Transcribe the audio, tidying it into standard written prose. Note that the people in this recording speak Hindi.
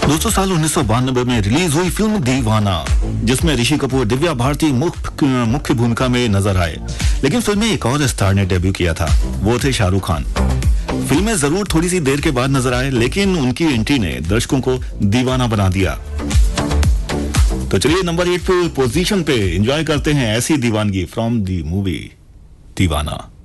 दोस्तों, साल 1992 में रिलीज हुई फिल्म दीवाना, जिसमें ऋषि कपूर, दिव्या भारती मुख्य भूमिका में नजर आए। लेकिन फिल्म में एक और स्टार ने डेब्यू किया था, वो थे शाहरुख खान। फिल्म में जरूर थोड़ी सी देर के बाद नजर आए, लेकिन उनकी एंट्री ने दर्शकों को दीवाना बना दिया। तो चलिए नंबर 8 पोजीशन पे एंजॉय करते हैं ऐसी दीवानगी फ्रॉम दी मूवी दीवाना।